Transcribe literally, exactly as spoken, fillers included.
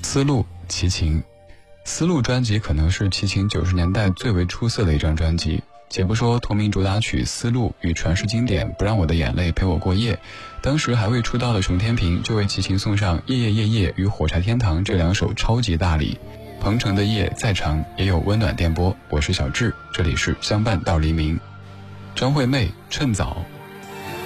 丝路齐秦，丝路专辑可能是齐秦九十年代最为出色的一张专辑。且不说同名主打曲《丝路》与传世经典《不让我的眼泪陪我过夜》，当时还未出道的熊天平就为齐秦送上《夜夜夜夜》与《火柴天堂》这两首超级大礼。鹏程的夜再长也有温暖电波，我是小智，这里是相伴到黎明。张惠妹趁早。